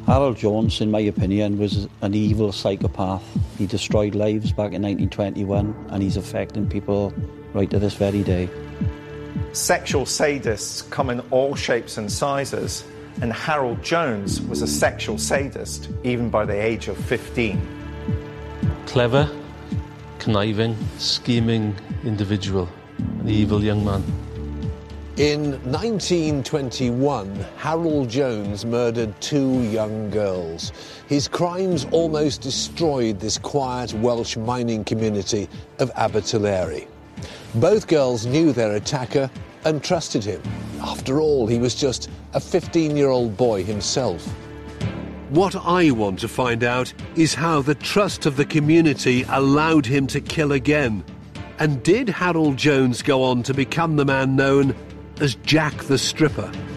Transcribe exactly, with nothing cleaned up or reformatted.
Harold Jones, in my opinion, was an evil psychopath. He destroyed lives back in nineteen twenty-one, and he's affecting people right to this very day. Sexual sadists come in all shapes and sizes, and Harold Jones was a sexual sadist even by the age of fifteen. Clever, conniving, scheming individual, an evil young man. In nineteen twenty-one, Harold Jones murdered two young girls. His crimes almost destroyed this quiet Welsh mining community of Abertillery. Both girls knew their attacker and trusted him. After all, he was just a fifteen-year-old boy himself. What I want to find out is how the trust of the community allowed him to kill again. And did Harold Jones go on to become the man known as Jack the Stripper?